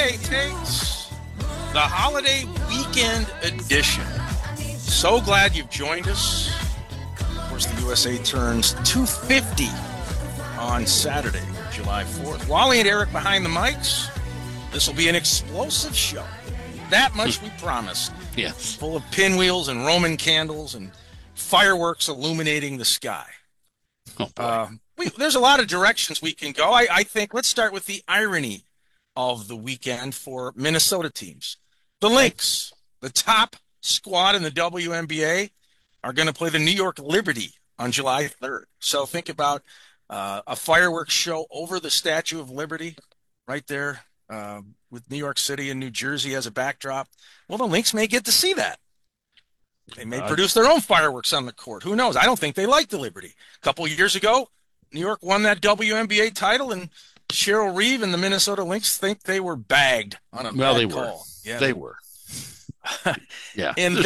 USA Takes, the holiday weekend edition. So glad you've joined us. Of course, the USA turns 250 on Saturday, July 4th. Wally and Eric behind the mics. This will be an explosive show. That much we promised. Yes. Full of pinwheels and Roman candles and fireworks illuminating the sky. Oh, There's a lot of directions we can go. I think let's start with the irony of the weekend for Minnesota teams. The Lynx, the top squad in the WNBA, are going to play the New York Liberty on July 3rd. So think about a fireworks show over the Statue of Liberty right there with New York City and New Jersey as a backdrop. Well, the Lynx may get to see that. They may produce their own fireworks on the court. Who knows? I don't think they like the Liberty. A couple of years ago, New York won that WNBA title, and Cheryl Reeve and the Minnesota Lynx think they were bagged on a bad call. Yeah, they were. Yeah. And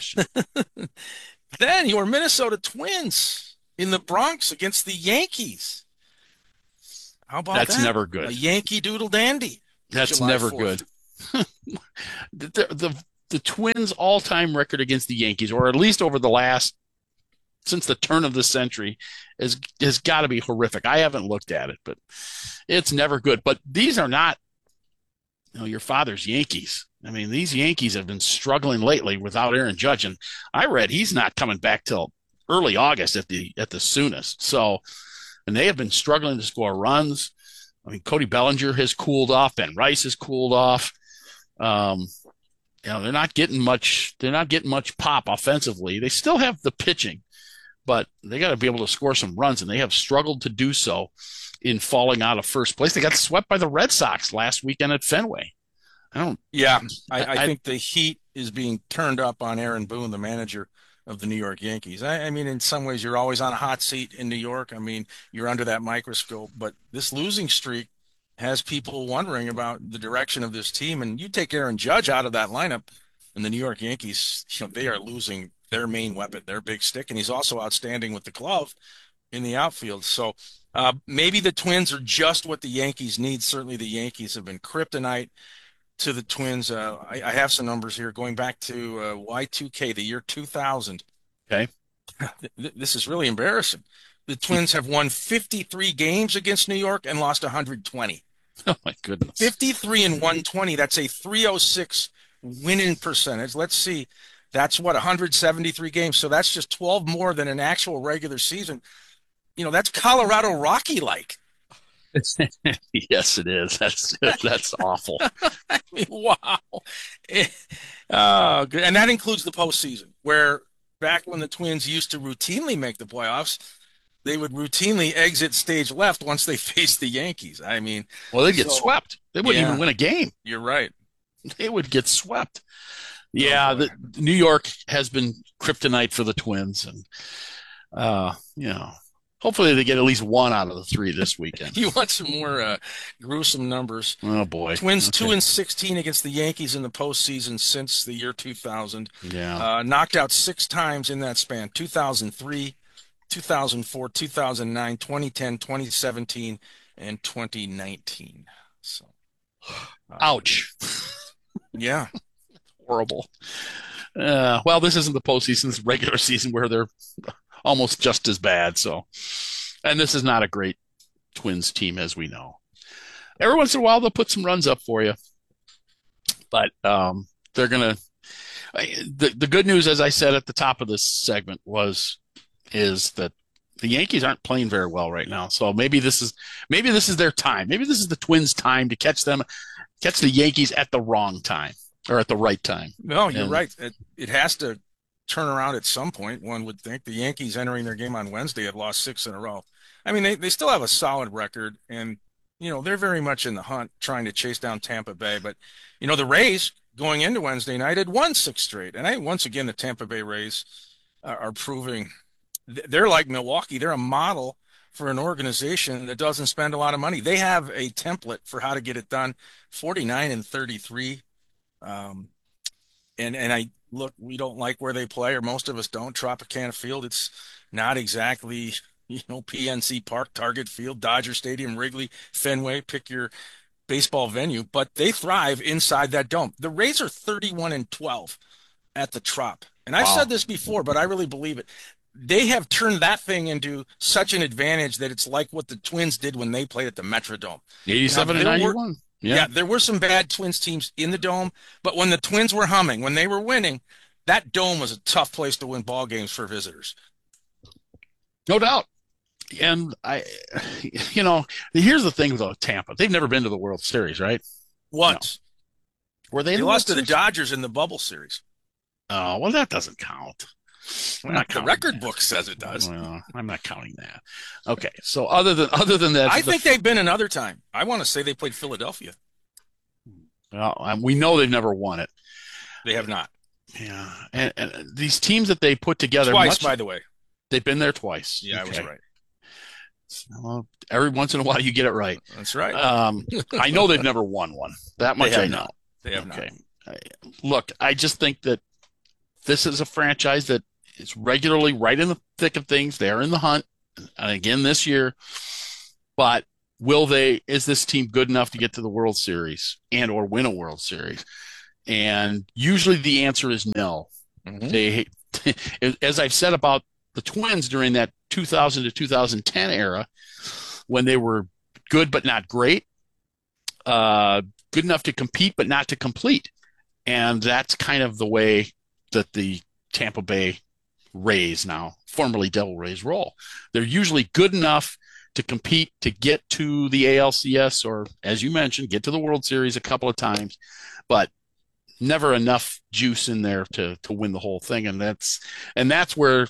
then your Minnesota Twins in the Bronx against the Yankees. How about that? That's never good. A Yankee Doodle Dandy. That's July never 4th. good. The Twins' all-time record against the Yankees, or at least over since the turn of the century, has got to be horrific. I haven't looked at it, but it's never good. But these are not, your father's Yankees. I mean, these Yankees have been struggling lately without Aaron Judge, and I read he's not coming back till early August at the soonest. So, and they have been struggling to score runs. I mean, Cody Bellinger has cooled off. Ben Rice has cooled off. They're not getting much. They're not getting much pop offensively. They still have the pitching, but they got to be able to score some runs, and they have struggled to do so in falling out of first place. They got swept by the Red Sox last weekend at Fenway. I think the heat is being turned up on Aaron Boone, the manager of the New York Yankees. I mean, in some ways, you're always on a hot seat in New York. I mean, you're under that microscope, but this losing streak has people wondering about the direction of this team. And you take Aaron Judge out of that lineup, and the New York Yankees, they are losing their main weapon, their big stick, and he's also outstanding with the glove in the outfield. So maybe the Twins are just what the Yankees need. Certainly the Yankees have been kryptonite to the Twins. I have some numbers here going back to Y2K, the year 2000. Okay. This is really embarrassing. The Twins have won 53 games against New York and lost 120. Oh, my goodness. 53 and 120. That's a 306 winning percentage. Let's see. That's 173 games. So that's just 12 more than an actual regular season. That's Colorado Rocky-like. Yes, it is. That's awful. I mean, wow. And that includes the postseason, where back when the Twins used to routinely make the playoffs, they would routinely exit stage left once they faced the Yankees. I mean, well, they'd get swept. They wouldn't even win a game. You're right. They would get swept. Yeah, New York has been kryptonite for the Twins, and hopefully they get at least one out of the three this weekend. You want some more gruesome numbers? Oh boy, Twins 2-16 against the Yankees in the postseason since the year 2000. Yeah, knocked out 6 times in that span: 2003, 2004, 2009, 2010, 2017, and 2019. So, ouch. Yeah. Horrible. Well, this isn't the postseason, it's regular season where they're almost just as bad. So, and this is not a great Twins team, as we know. Every once in a while, they'll put some runs up for you, but they're gonna. The good news, as I said at the top of this segment, is that the Yankees aren't playing very well right now. So maybe this is their time. Maybe this is the Twins' time to catch the Yankees at the wrong time. Or at the right time. No, you're right. It has to turn around at some point, one would think. The Yankees entering their game on Wednesday had lost 6 in a row. I mean, they still have a solid record, and, they're very much in the hunt trying to chase down Tampa Bay. But, the Rays going into Wednesday night had won 6 straight. And once again, the Tampa Bay Rays are proving they're like Milwaukee. They're a model for an organization that doesn't spend a lot of money. They have a template for how to get it done, 49 and 33. And I look, we don't like where they play, or most of us don't. Tropicana Field, it's not exactly, PNC Park, Target Field, Dodger Stadium, Wrigley, Fenway. Pick your baseball venue, but they thrive inside that dome. The Rays are 31-12 at the Trop. And I've said Wow. this before, but I really believe it. They have turned that thing into such an advantage that it's like what the Twins did when they played at the Metrodome. Now, 87 and there were 91. Yeah. yeah, there were some bad Twins teams in the dome, but when the Twins were humming, when they were winning, that dome was a tough place to win ball games for visitors. No doubt. And here's the thing with Tampa. They've never been to the World Series, right? No. Once Were they in they the World lost to the Series? Dodgers in the bubble series. Oh, well, that doesn't count. I'm not The counting record that. book says it does. Well, I'm not counting that. Okay. So other than that, I think they've been another time. I want to say they played Philadelphia. well, we know they've never won it. They have not. Yeah. And these teams that they put together, Twice, by the way. they've been there twice. Yeah, I was right. Well, every once in a while you get it right. That's right. I know they've never won one. That much I know. Not. They have okay. Look, I just think that this is a franchise that is regularly right in the thick of things. They're in the hunt, and again this year. But is this team good enough to get to the World Series and or win a World Series? And usually the answer is no. Mm-hmm. They, as I've said about the Twins during that 2000 to 2010 era, when they were good but not great, good enough to compete but not to complete. And that's kind of the way that the Tampa Bay Rays, now formerly Devil Rays, roll. They're usually good enough to compete to get to the ALCS or, as you mentioned, get to the World Series a couple of times, but never enough juice in there to win the whole thing. And that's where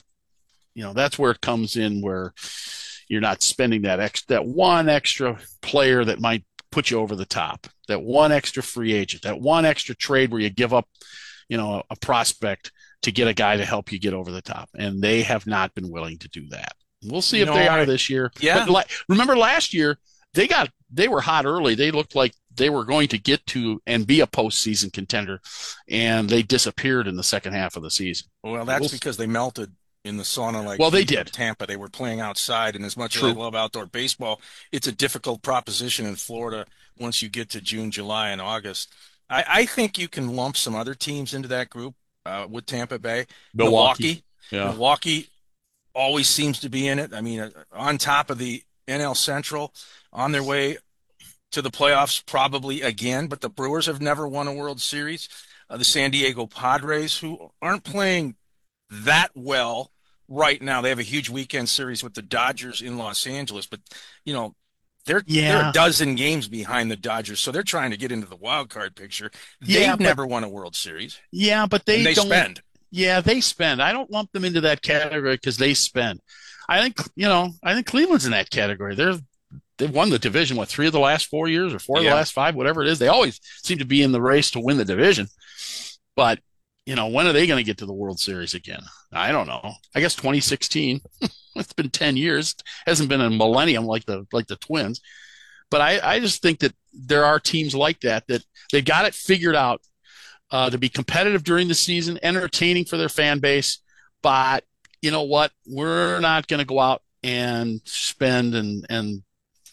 it comes in, where you're not spending that one extra player that might put you over the top, that one extra free agent, that one extra trade where you give up, a prospect to get a guy to help you get over the top. And they have not been willing to do that. We'll see if they are this year. Yeah. But remember last year, they were hot early. They looked like they were going to get to and be a postseason contender, and they disappeared in the second half of the season. Well, that's because they melted in the sauna they did. Tampa. They were playing outside, and as much True. as I love outdoor baseball, it's a difficult proposition in Florida once you get to June, July, and August. I think you can lump some other teams into that group with Tampa Bay. Milwaukee. Yeah. Milwaukee always seems to be in it. I mean, on top of the NL Central, on their way to the playoffs probably again, but the Brewers have never won a World Series. The San Diego Padres, who aren't playing that well right now. They have a huge weekend series with the Dodgers in Los Angeles, but they're a dozen games behind the Dodgers, so they're trying to get into the wild card picture. They've never won a World Series. Yeah, but they don't spend. Yeah, they spend. I don't lump them into that category because they spend. I think Cleveland's in that category. They've won the division, 3 of the last 4 years or 4 of the last 5, whatever it is. They always seem to be in the race to win the division. But when are they going to get to the World Series again? I don't know. I guess 2016. It's been 10 years. It hasn't been a millennium like the Twins. But I just think that there are teams like that they got it figured out to be competitive during the season, entertaining for their fan base. But you know what? We're not going to go out and spend and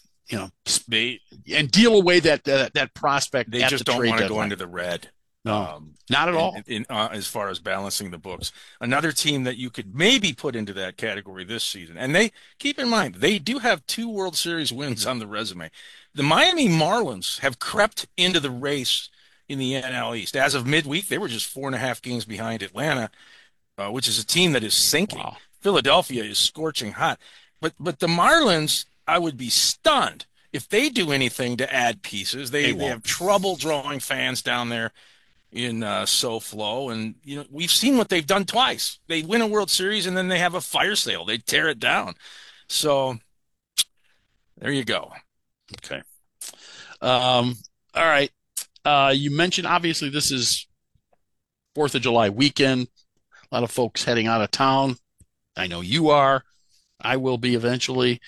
deal away that prospect. They just don't want to go into the red. No, not at all. As far as balancing the books, another team that you could maybe put into that category this season, and they keep in mind they do have 2 World Series wins on the resume. The Miami Marlins have crept into the race in the NL East. As of midweek, they were just 4.5 games behind Atlanta, which is a team that is sinking. Wow. Philadelphia is scorching hot, but the Marlins, I would be stunned if they do anything to add pieces. They have trouble drawing fans down there in SoFlo, and we've seen what they've done twice. They win a World Series and then they have a fire sale. They tear it down. So there you go. Okay. All right. You mentioned obviously this is 4th of July weekend. A lot of folks heading out of town. I know you are. I will be eventually.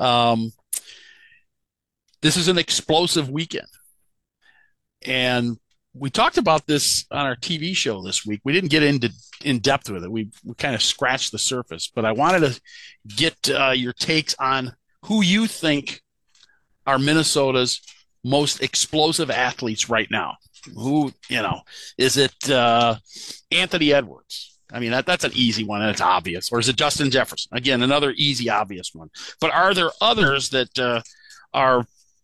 This is an explosive weekend, and we talked about this on our TV show this week. We didn't get in depth with it. We kind of scratched the surface, but I wanted to get your takes on who you think are Minnesota's most explosive athletes right now? Who, is it Anthony Edwards? I mean, that's an easy one and it's obvious. Or is it Justin Jefferson? Again, another easy, obvious one. But are there others that are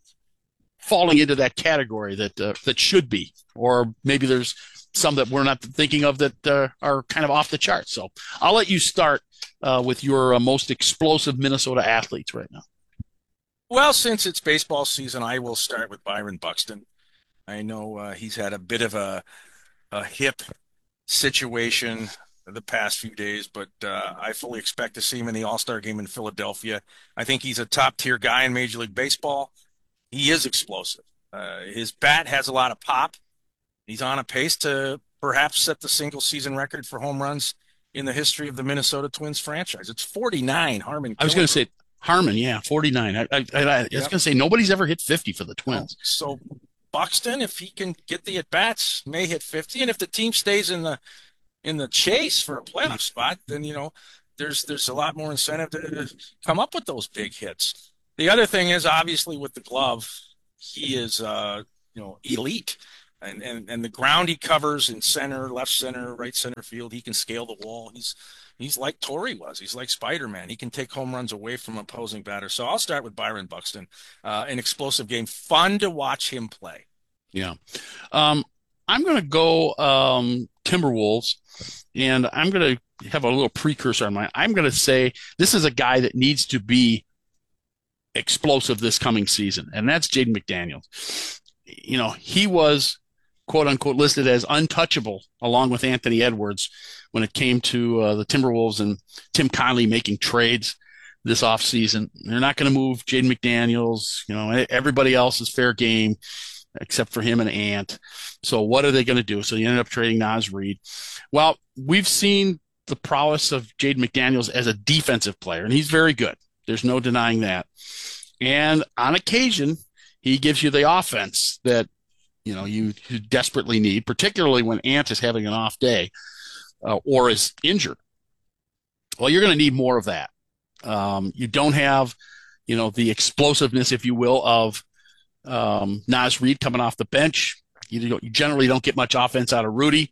falling into that category that should be? Or maybe there's some that we're not thinking of that are kind of off the charts. So I'll let you start with your most explosive Minnesota athletes right now. Well, since it's baseball season, I will start with Byron Buxton. I know he's had a bit of a hip situation the past few days, but I fully expect to see him in the All-Star game in Philadelphia. I think he's a top-tier guy in Major League Baseball. He is explosive. His bat has a lot of pop. He's on a pace to perhaps set the single-season record for home runs in the history of the Minnesota Twins franchise. It's 49, Harmon. I was going to say Harmon, yeah, 49. I was going to say nobody's ever hit 50 for the Twins. So Buxton, if he can get the at-bats, may hit 50. And if the team stays in the chase for a playoff spot, then, there's a lot more incentive to come up with those big hits. The other thing is, obviously, with the glove, he is, elite. And the ground he covers in center, left center, right center field, he can scale the wall. He's like Torrey was. He's like Spider-Man. He can take home runs away from opposing batters. So I'll start with Byron Buxton. An explosive game. Fun to watch him play. Yeah. I'm going to go Timberwolves, and I'm going to have a little precursor on mine. I'm going to say this is a guy that needs to be explosive this coming season, and that's Jaden McDaniels. He was, quote unquote, listed as untouchable along with Anthony Edwards when it came to the Timberwolves and Tim Connelly making trades this offseason. They're not going to move Jaden McDaniels. Everybody else is fair game except for him and Ant. So what are they going to do? So you ended up trading Naz Reid. Well, we've seen the prowess of Jaden McDaniels as a defensive player, and he's very good. There's no denying that. And on occasion, he gives you the offense that you desperately need, particularly when Ant is having an off day or is injured. Well, you're going to need more of that. You don't have, the explosiveness, if you will, of Naz Reid coming off the bench. You generally don't get much offense out of Rudy.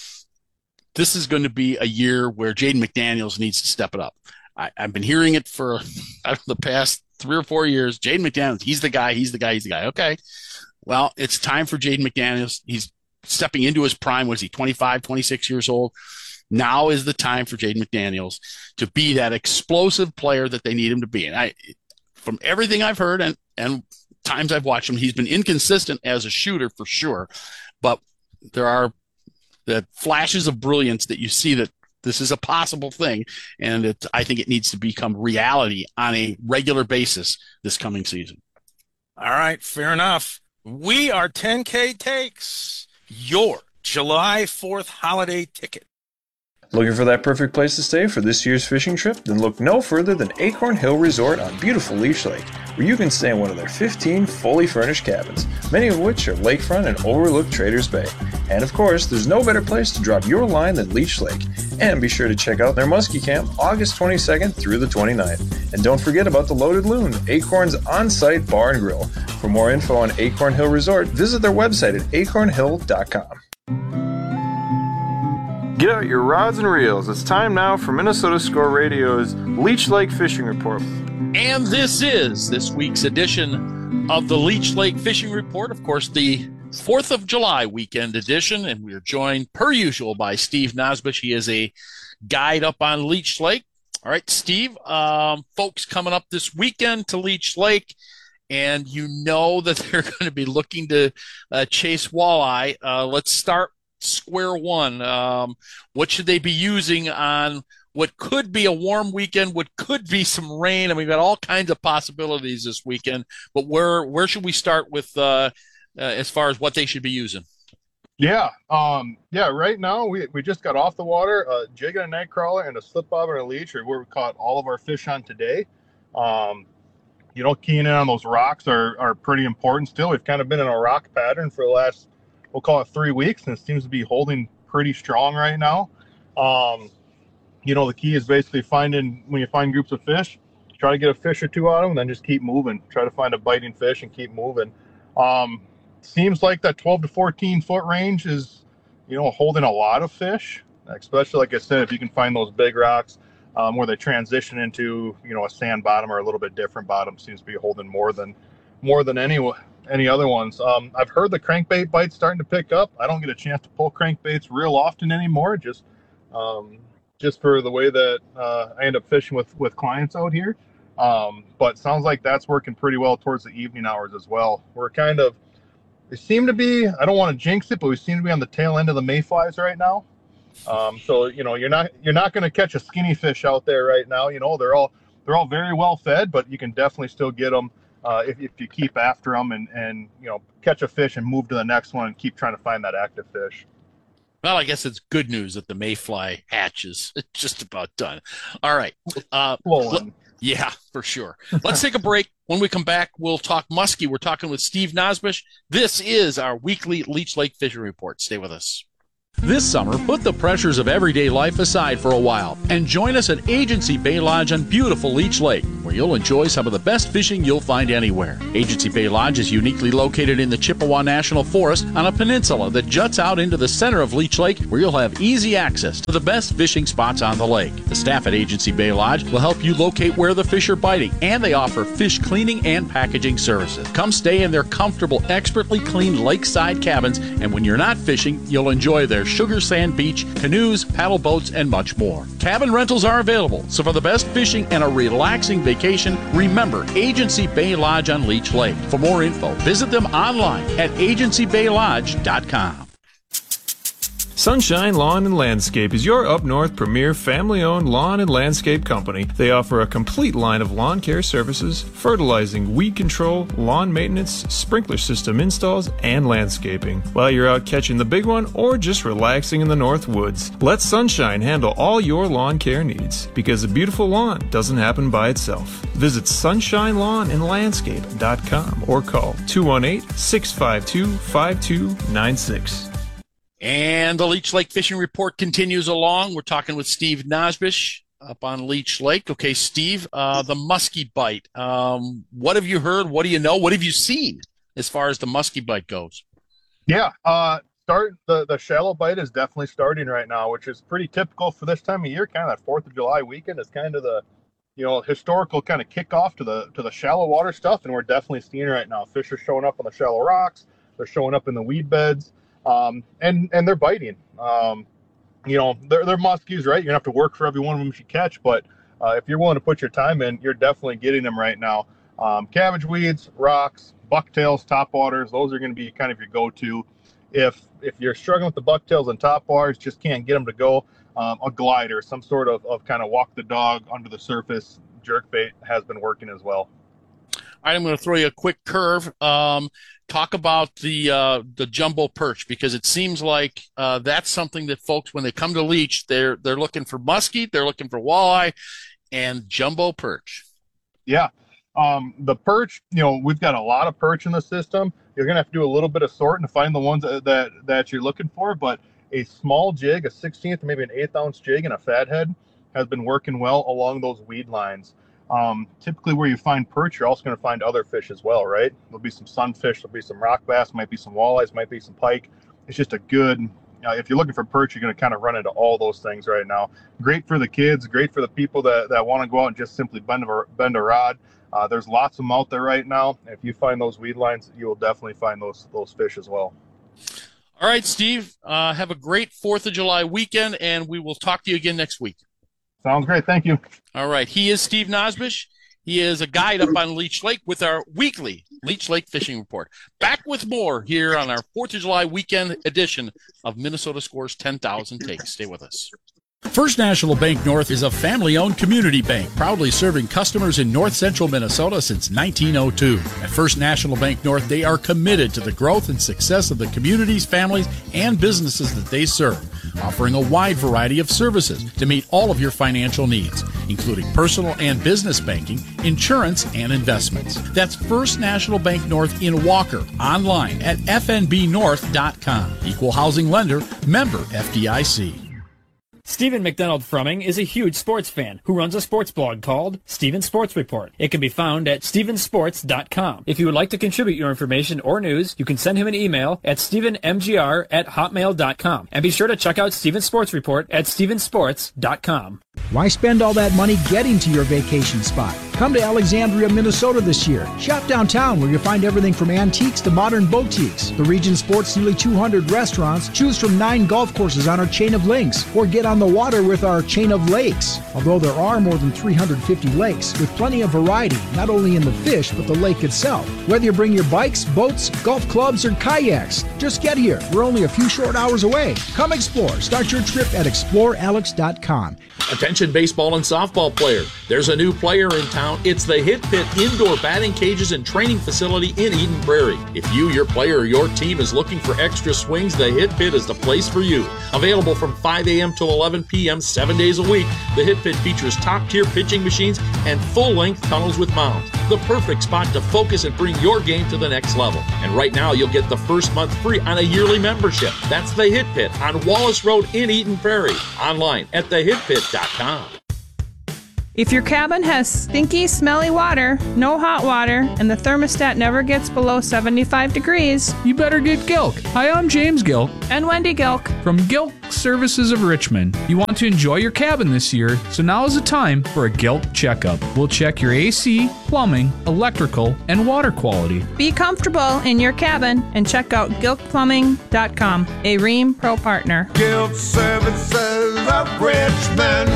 This is going to be a year where Jaden McDaniels needs to step it up. I've been hearing it for the past 3 or 4 years. Jaden McDaniels, he's the guy. Okay. Well, it's time for Jaden McDaniels. He's stepping into his prime. Was he 25, 26 years old? Now is the time for Jaden McDaniels to be that explosive player that they need him to be. And from everything I've heard and times I've watched him, he's been inconsistent as a shooter for sure. But there are the flashes of brilliance that you see that this is a possible thing. And I think it needs to become reality on a regular basis this coming season. All right, fair enough. We are 10K Takes, your July 4th holiday ticket. Looking for that perfect place to stay for this year's fishing trip? Then look no further than Acorn Hill Resort on beautiful Leech Lake, where you can stay in one of their 15 fully furnished cabins, many of which are lakefront and overlook Traders Bay. And of course, there's no better place to drop your line than Leech Lake. And be sure to check out their Muskie Camp August 22nd through the 29th. And don't forget about the Loaded Loon, Acorn's on-site bar and grill. For more info on Acorn Hill Resort, visit their website at acornhill.com. Get out your rods and reels. It's time now for Minnesota Score Radio's Leech Lake Fishing Report. And this is this week's edition of the Leech Lake Fishing Report. Of course, the 4th of July weekend edition. And we are joined, per usual, by Steve Nosbush. He is a guide up on Leech Lake. All right, Steve, folks coming up this weekend to Leech Lake. And you know that they're going to be looking to chase walleye. Let's start square one. What should they be using on what could be a warm weekend, what could be some rain? And we've got all kinds of possibilities this weekend, but where should we start with as far as what they should be using? Yeah. Right now we just got off the water. A jig and a night crawler and a slip bobber and a leech are where we caught all of our fish on today. Keying in on those rocks are pretty important still. We've kind of been in a rock pattern for the last, we'll call it 3 weeks, and it seems to be holding pretty strong right now. The key is basically when you find groups of fish, try to get a fish or two out of them, and then just keep moving. Try to find a biting fish and keep moving. Seems like that 12 to 14 foot range is, holding a lot of fish, especially, like I said, if you can find those big rocks where they transition into, a sand bottom or a little bit different bottom, seems to be holding more than any other ones. I've heard the crankbait bite's starting to pick up. I don't get a chance to pull crankbaits real often anymore, just for the way that I end up fishing with clients out here. But sounds like that's working pretty well towards the evening hours as well. We seem to be, I don't want to jinx it, but we seem to be on the tail end of the mayflies right now. So, you're not going to catch a skinny fish out there right now. They're all very well fed, but you can definitely still get them if you keep after them and catch a fish and move to the next one and keep trying to find that active fish. Well, I guess it's good news that the mayfly hatch is just about done. All right. Yeah, for sure. Let's take a break. When we come back, we'll talk muskie. We're talking with Steve Nosbush. This is our weekly Leech Lake Fishing Report. Stay with us. This summer, put the pressures of everyday life aside for a while and join us at Agency Bay Lodge on beautiful Leech Lake, where you'll enjoy some of the best fishing you'll find anywhere. Agency Bay Lodge is uniquely located in the Chippewa National Forest on a peninsula that juts out into the center of Leech Lake, where you'll have easy access to the best fishing spots on the lake. The staff at Agency Bay Lodge will help you locate where the fish are biting, and they offer fish cleaning and packaging services. Come stay in their comfortable, expertly cleaned lakeside cabins, and when you're not fishing, you'll enjoy their sugar sand beach, canoes, paddle boats, and much more. Cabin rentals are available, so for the best fishing and a relaxing vacation, remember Agency Bay Lodge on Leech Lake. For more info, visit them online at agencybaylodge.com. Sunshine Lawn and Landscape is your up north premier family-owned lawn and landscape company. They offer a complete line of lawn care services, fertilizing, weed control, lawn maintenance, sprinkler system installs, and landscaping. While you're out catching the big one or just relaxing in the north woods, let Sunshine handle all your lawn care needs, because a beautiful lawn doesn't happen by itself. Visit sunshinelawnandlandscape.com or call 218-652-5296. And the Leech Lake Fishing Report continues along. We're talking with Steve Nosbush up on Leech Lake. Okay, Steve, the muskie bite. What have you heard? What do you know? What have you seen as far as the muskie bite goes? Yeah, the shallow bite is definitely starting right now, which is pretty typical for this time of year. Kind of that 4th of July weekend is kind of the historical kind of kickoff to the shallow water stuff, and we're definitely seeing it right now. Fish are showing up on the shallow rocks. They're showing up in the weed beds. And they're biting. They're muskies, right? You're gonna have to work for every one of them you catch, but if you're willing to put your time in, you're definitely getting them right now. Cabbage weeds, rocks, bucktails, topwaters, those are going to be kind of your go-to. If you're struggling with the bucktails and topwaters, just can't get them to go, a glider, some sort of kind of walk the dog under the surface jerkbait has been working as well. All right, I'm going to throw you a quick curve. Talk about the jumbo perch, because it seems like that's something that folks, when they come to Leech, they're looking for muskie, they're looking for walleye, and jumbo perch. Yeah, the perch. We've got a lot of perch in the system. You're going to have to do a little bit of sorting to find the ones that you're looking for. But a small jig, a 1/16 or maybe an 1/8 ounce jig, and a fathead has been working well along those weed lines. Typically where you find perch, you're also going to find other fish as well, right? There'll be some sunfish, there'll be some rock bass, might be some walleyes, might be some pike. It's just a good, if you're looking for perch, you're going to kind of run into all those things right now. Great for the kids, great for the people that want to go out and just simply bend a rod. There's lots of them out there right now. If you find those weed lines, you will definitely find those fish as well. All right, Steve, have a great 4th of July weekend, and we will talk to you again next week. Sounds great. Thank you. All right. He is Steve Nosbush. He is a guide up on Leech Lake with our weekly Leech Lake Fishing Report. Back with more here on our 4th of July weekend edition of Minnesota Scores 10,000 Takes. Stay with us. First National Bank North is a family-owned community bank, proudly serving customers in north-central Minnesota since 1902. At First National Bank North, they are committed to the growth and success of the communities, families, and businesses that they serve, offering a wide variety of services to meet all of your financial needs, including personal and business banking, insurance, and investments. That's First National Bank North in Walker, online at fnbnorth.com. Equal housing lender, member FDIC. Stephen McDonald Frumming is a huge sports fan who runs a sports blog called Stephen Sports Report. It can be found at stephensports.com. If you would like to contribute your information or news, you can send him an email at stephenmgr@hotmail.com. And be sure to check out Stephen Sports Report at stephensports.com. Why spend all that money getting to your vacation spot? Come to Alexandria, Minnesota this year. Shop downtown where you'll find everything from antiques to modern boutiques. The region sports nearly 200 restaurants. Choose from 9 golf courses on our chain of links, or get on the water with our chain of lakes. Although there are more than 350 lakes, with plenty of variety, not only in the fish, but the lake itself. Whether you bring your bikes, boats, golf clubs, or kayaks, just get here. We're only a few short hours away. Come explore. Start your trip at explorealex.com. Attention baseball and softball player. There's a new player in town. It's the Hit Pit Indoor Batting Cages and Training Facility in Eden Prairie. If you, your player, or your team is looking for extra swings, the Hit Pit is the place for you. Available from 5 a.m. to 11 p.m. 7 days a week, the Hit Pit features top-tier pitching machines and full-length tunnels with mounds. The perfect spot to focus and bring your game to the next level. And right now, you'll get the first month free on a yearly membership. That's the Hit Pit on Wallace Road in Eden Prairie. Online at thehitpit.com. If your cabin has stinky, smelly water, no hot water, and the thermostat never gets below 75 degrees, you better get Gilk. Hi, I'm James Gilk. And Wendy Gilk. From Gilk Services of Richmond. You want to enjoy your cabin this year, so now is the time for a Gilk checkup. We'll check your AC, plumbing, electrical, and water quality. Be comfortable in your cabin and check out gilkplumbing.com, a Rheem Pro partner. Gilk Services of Richmond.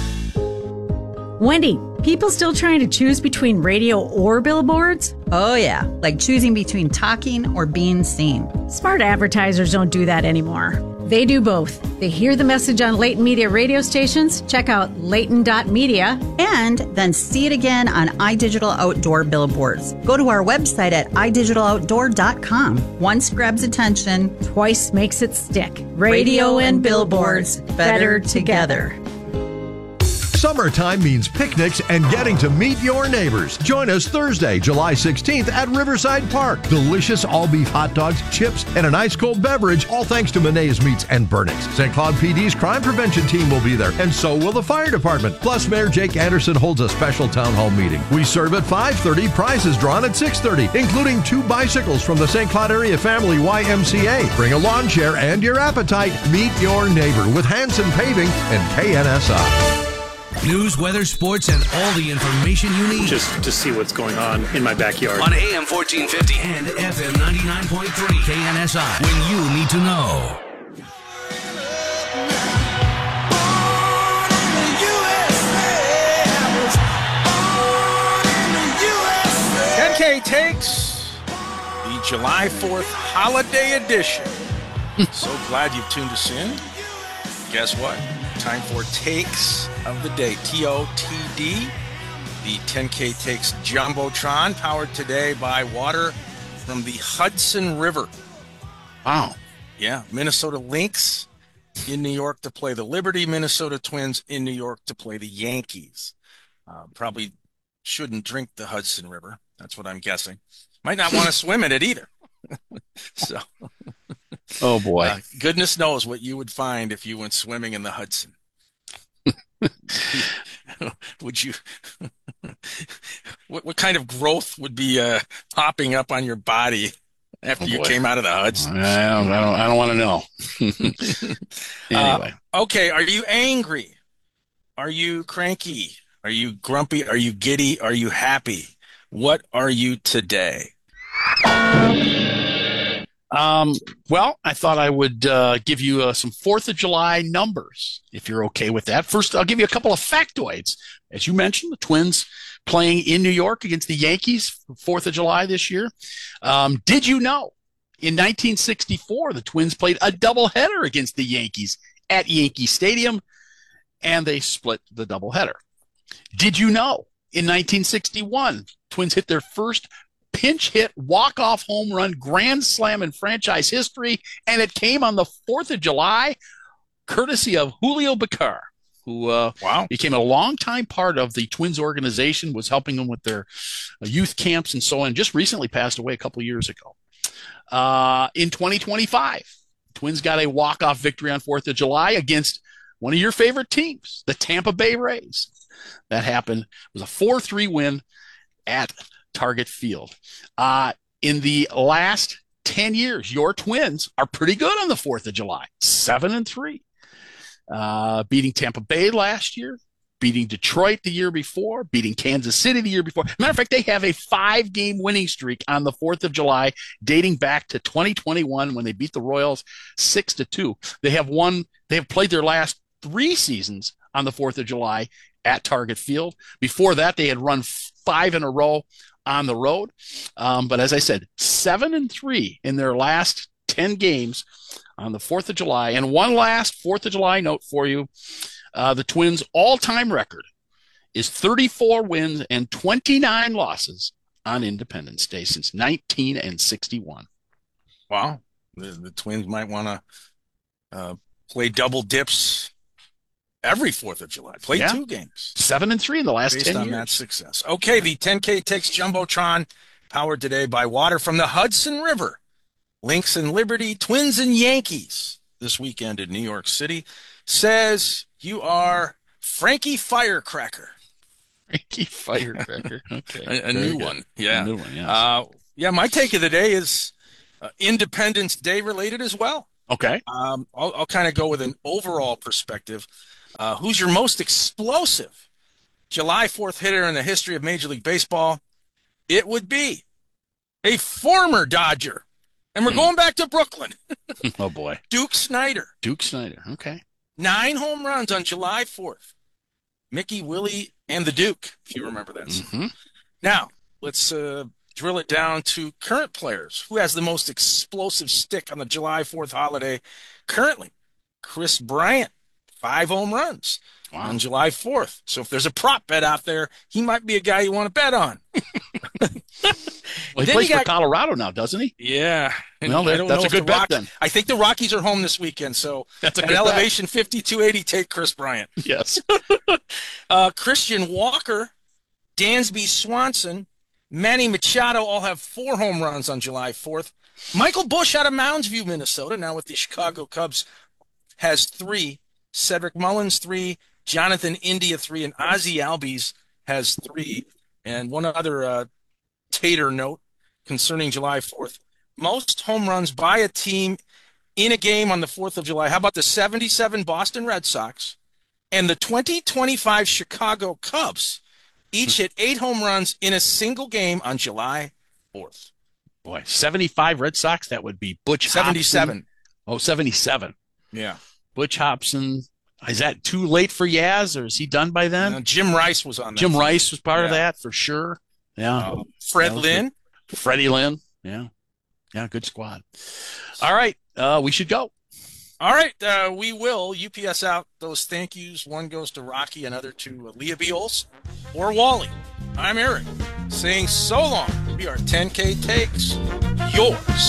Wendy, people still trying to choose between radio or billboards? Oh yeah, like choosing between talking or being seen. Smart advertisers don't do that anymore. They do both. They hear the message on Layton Media radio stations, check out layton.media, and then see it again on iDigital Outdoor billboards. Go to our website at idigitaloutdoor.com. Once grabs attention, twice makes it stick. Radio and billboards, better together. Summertime means picnics and getting to meet your neighbors. Join us Thursday, July 16th at Riverside Park. Delicious all-beef hot dogs, chips, and an ice-cold beverage, all thanks to Monet's Meats and Burnings. St. Cloud PD's crime prevention team will be there, and so will the fire department. Plus, Mayor Jake Anderson holds a special town hall meeting. We serve at 5:30, prizes drawn at 6:30, including 2 bicycles from the St. Cloud Area Family YMCA. Bring a lawn chair and your appetite. Meet your neighbor with Hanson Paving and KNSI. News, weather, sports, and all the information you need. Just to see what's going on in my backyard. On AM 1450 and FM 99.3 KNSI. When you need to know. 10K takes the July 4th holiday edition. So glad you've tuned us in. Guess what? Time for Takes of the Day. TOTD. The 10K Takes Jumbotron, powered today by water from the Hudson River. Wow. Yeah. Minnesota Lynx in New York to play the Liberty. Minnesota Twins in New York to play the Yankees. Probably shouldn't drink the Hudson River. That's what I'm guessing. Might not want to swim in it either. So, oh boy, goodness knows what you would find if you went swimming in the Hudson. Would you? What kind of growth would be popping up on your body after you came out of the Hudson? I don't want to know. Anyway, okay. Are you angry? Are you cranky? Are you grumpy? Are you giddy? Are you happy? What are you today? Well, I thought I would give you some 4th of July numbers, if you're okay with that. First, I'll give you a couple of factoids. As you mentioned, the Twins playing in New York against the Yankees for 4th of July this year. Did you know in 1964, the Twins played a doubleheader against the Yankees at Yankee Stadium, and they split the doubleheader? Did you know in 1961, Twins hit their first pinch hit walk-off home run grand slam in franchise history, and it came on the 4th of July, courtesy of Julio Becar, who became a longtime part of the Twins organization, was helping them with their youth camps and so on, just recently passed away a couple of years ago. In 2025, Twins got a walk-off victory on 4th of July against one of your favorite teams, the Tampa Bay Rays. That happened. It was a 4-3 win at Target Field. In the last 10 years, your Twins are pretty good on the 4th of July, 7-3. Beating Tampa Bay last year, beating Detroit the year before, beating Kansas City the year before. Matter of fact, they have a 5-game winning streak on the 4th of July, dating back to 2021 when they beat the Royals 6-2. They have played their last 3 seasons on the 4th of July at Target Field. Before that, they had run 5 in a row on the road. But as I said, 7-3 in their last 10 games on the 4th of July. And one last 4th of July note for you. The Twins' all-time record is 34 wins and 29 losses on Independence Day since 1961. Wow. The Twins might want to play double dips every 4th of July. Play 2 games. 7-3 in the last 10 years. Based on that success. Okay, the 10K Takes Jumbotron, powered today by water from the Hudson River. Lynx and Liberty, Twins and Yankees this weekend in New York City. Says you are Frankie Firecracker. Frankie Firecracker. Okay. A new one. Yeah. A new one, yes. Yeah, my take of the day is Independence Day related as well. Okay. I'll kind of go with an overall perspective. Who's your most explosive July 4th hitter in the history of Major League Baseball? It would be a former Dodger. And we're going back to Brooklyn. Oh, boy. Duke Snider. Duke Snider. Okay. 9 home runs on July 4th. Mickey, Willie, and the Duke, if you remember that. Mm-hmm. Now, let's drill it down to current players. Who has the most explosive stick on the July 4th holiday currently? Chris Bryant, 5 home runs on July 4th. So if there's a prop bet out there, he might be a guy you want to bet on. Well, he plays for Colorado now, doesn't he? Yeah. And well, that's a good bet then. I think the Rockies are home this weekend, so that's a an good elevation bet. 5280, take Chris Bryant. Yes. Christian Walker, Dansby Swanson, Manny Machado all have 4 home runs on July 4th. Michael Busch out of Mounds View, Minnesota, now with the Chicago Cubs, has 3. Cedric Mullins, 3. Jonathan India, 3. And Ozzie Albies has 3. And one other tater note concerning July 4th. Most home runs by a team in a game on the 4th of July. How about the 77 Boston Red Sox and the 2025 Chicago Cubs? Each hit 8 home runs in a single game on July 4th. Boy, 75 Red Sox, that would be Butch 77. Hobson. Oh, 77. Yeah. Butch Hobson. Is that too late for Yaz, or is he done by then? Jim Rice was on that. Jim Rice was part of that, for sure. Yeah. Fred Lynn. Freddie Lynn. Yeah. Yeah, good squad. All right. We should go. All right. We will UPS out those thank yous. One goes to Rocky, another to Leah B. Olson or Wally. I'm Eric saying so long. We are 10K Takes, yours.